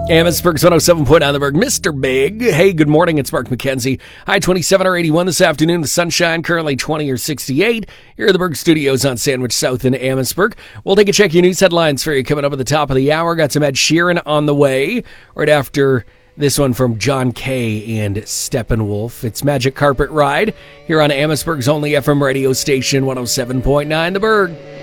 Amherstburg's 107.9 The Berg, Mr. Big. Hey, good morning. It's Mark McKenzie. High 27 or 81 this afternoon. The sunshine currently 20 or 68. Here are the Berg Studios on Sandwich South in Amherstburg. We'll take a check your news headlines for you coming up at the top of the hour. Got some Ed Sheeran on the way right after this one from John Kay and Steppenwolf. It's Magic Carpet Ride here on Amherstburg's only FM radio station 107.9 The Berg.